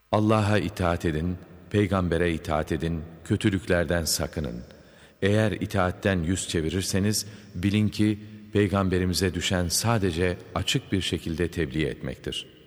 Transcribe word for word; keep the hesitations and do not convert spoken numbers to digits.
Allah'a itaat edin, peygambere itaat edin, kötülüklerden sakının. Eğer itaatten yüz çevirirseniz bilin ki peygamberimize düşen sadece açık bir şekilde tebliğ etmektir.